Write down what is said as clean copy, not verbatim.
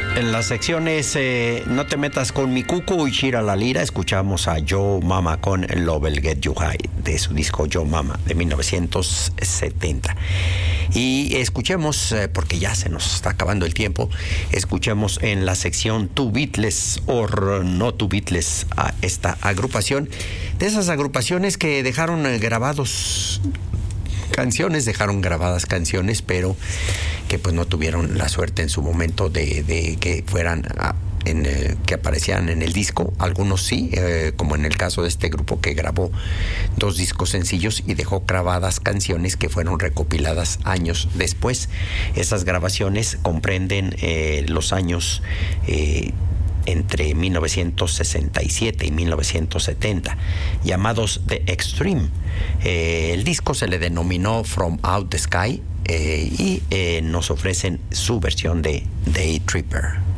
En las secciones No te metas con mi cucu y Shira la lira, escuchamos a Yo Mama con Love Will Get You High de su disco Yo Mama de 1970. Y escuchemos, porque ya se nos está acabando el tiempo, escuchemos en la sección To Beatles or No To Beatles a esta agrupación, de esas agrupaciones que dejaron grabadas canciones, pero que pues no tuvieron la suerte en su momento de que fueran que aparecieran en el disco. Algunos sí, como en el caso de este grupo que grabó 2 discos sencillos y dejó grabadas canciones que fueron recopiladas años después. Esas grabaciones comprenden los años entre 1967 y 1970, llamados The Extreme. El disco se le denominó From Out the Sky y nos ofrecen su versión de Day Tripper.